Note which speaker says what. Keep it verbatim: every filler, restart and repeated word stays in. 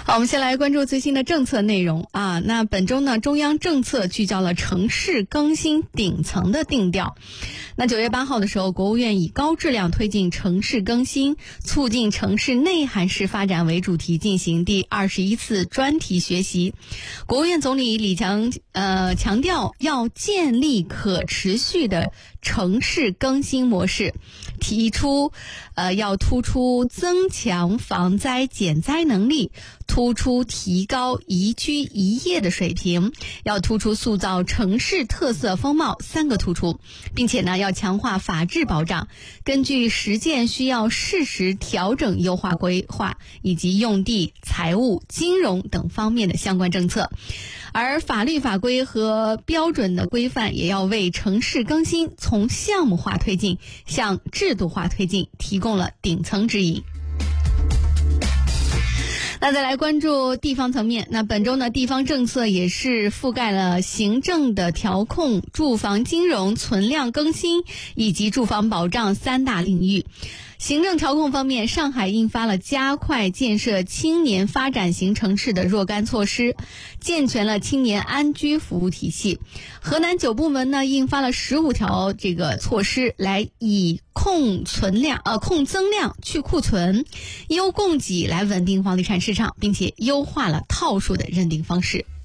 Speaker 1: 好，我们先来关注最新的政策内容啊。那本周呢，中央政策聚焦了城市更新顶层的定调。那九月八号的时候，国务院以高质量推进城市更新，促进城市内涵式发展为主题进行第二十一次专题学习。国务院总理李强呃强调，要建立可持续的城市更新模式，提出呃要突出增强防灾减灾能力，突出提高宜居宜业的水平，要突出塑造城市特色风貌三个突出，并且呢要强化法治保障，根据实践需要适时调整优化规划以及用地、财务、金融等方面的相关政策。而法律法规和标准的规范也要为城市更新从项目化推进向制度化推进提供了顶层指引。那再来关注地方层面，那本周呢，地方政策也是覆盖了行政的调控、住房金融、存量更新以及住房保障三大领域。行政调控方面，上海印发了加快建设青年发展型城市的若干措施，健全了青年安居服务体系。河南九部门呢印发了十五条这个措施，来以控存量呃控增量去库存，优供给来稳定房地产市场，并且优化了套数的认定方式。